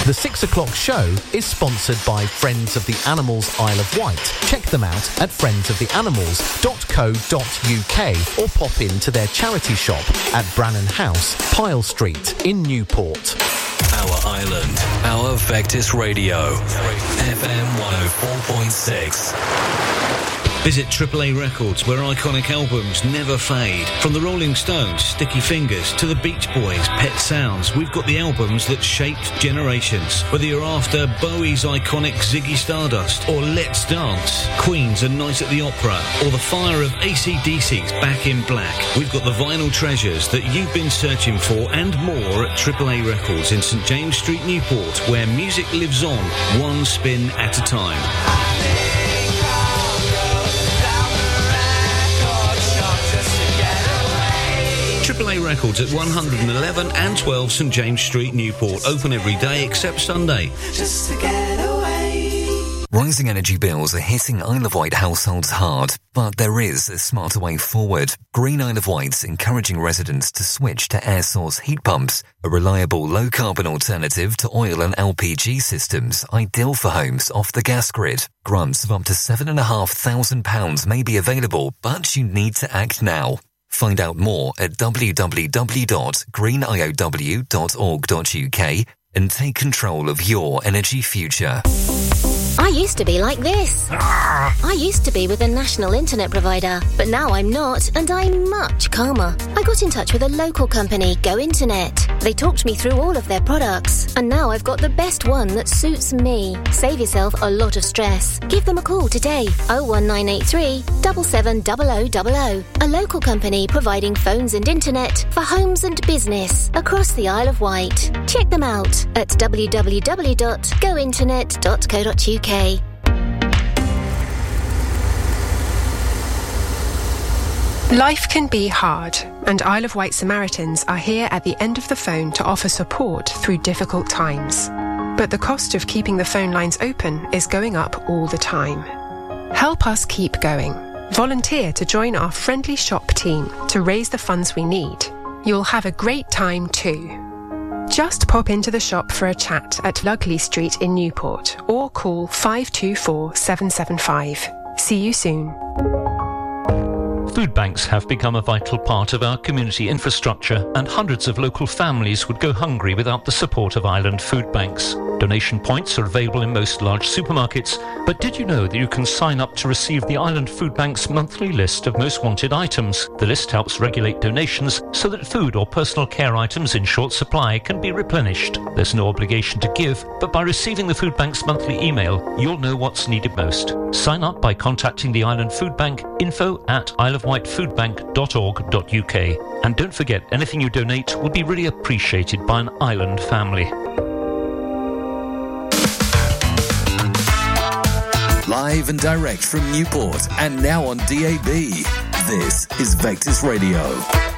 The 6 o'clock show is sponsored by Friends of the Animals Isle of Wight. Check them out at friendsoftheanimals.co.uk or pop into their charity shop at Brannan House, Pyle Street in Newport. Our island, our Vectis Radio, FM 104.6. Visit AAA Records, where iconic albums never fade. From the Rolling Stones, Sticky Fingers, to the Beach Boys, Pet Sounds, we've got the albums that shaped generations. Whether you're after Bowie's iconic Ziggy Stardust, or Let's Dance, Queen's A Night at the Opera, or the fire of AC/DC's Back in Black, we've got the vinyl treasures that you've been searching for and more at AAA Records in St James Street, Newport, where music lives on, one spin at a time. AAA Records at 111 and 12 St James Street, Newport. Open every day except Sunday. Just to get away. Rising energy bills are hitting Isle of Wight households hard, but there is a smarter way forward. Green Isle of Wight's encouraging residents to switch to air source heat pumps, a reliable low-carbon alternative to oil and LPG systems, ideal for homes off the gas grid. Grants of up to £7,500 may be available, but you need to act now. Find out more at www.greeniow.org.uk and take control of your energy future. I used to be like this. I used to be with a national internet provider, but now I'm not, and I'm much calmer. I got in touch with a local company, Go Internet. They talked me through all of their products, and now I've got the best one that suits me. Save yourself a lot of stress. Give them a call today, 01983 770000. A local company providing phones and internet for homes and business across the Isle of Wight. Check them out at www.gointernet.co.uk. Life can be hard, and Isle of Wight Samaritans are here at the end of the phone to offer support through difficult times. But the cost of keeping the phone lines open is going up all the time. Help us keep going. Volunteer to join our friendly shop team to raise the funds we need. You'll have a great time too. Just pop into the shop for a chat at Lugley Street in Newport or call 524 775. See you soon. Food banks have become a vital part of our community infrastructure, and hundreds of local families would go hungry without the support of Island Food Banks. Donation points are available in most large supermarkets, but did you know that you can sign up to receive the Island Food Bank's monthly list of most wanted items? The list helps regulate donations so that food or personal care items in short supply can be replenished. There's no obligation to give, but by receiving the Food Bank's monthly email, you'll know what's needed most. Sign up by contacting the Island Food Bank, info@isleofwightfoodbank.org.uk. And don't forget, anything you donate will be really appreciated by an island family. Live and direct from Newport and now on DAB. This is Vectis Radio.